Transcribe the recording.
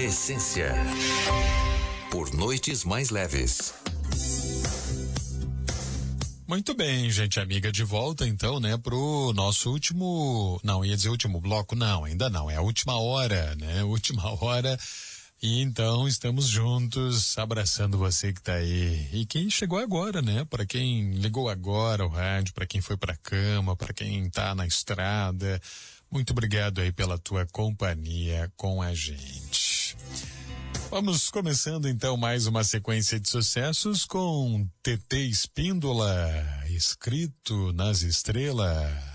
Essência. Por noites mais leves. Muito bem, gente amiga, de volta então, né, pro nosso último, não, ia dizer último bloco, não, ainda não, é a última hora, né, última hora, e então estamos juntos, abraçando você que tá aí, e quem chegou agora, né, para quem ligou agora o rádio, para quem foi pra cama, para quem tá na estrada, muito obrigado aí pela tua companhia com a gente. Vamos começando então mais uma sequência de sucessos com TT Espíndola, Escrito nas Estrelas.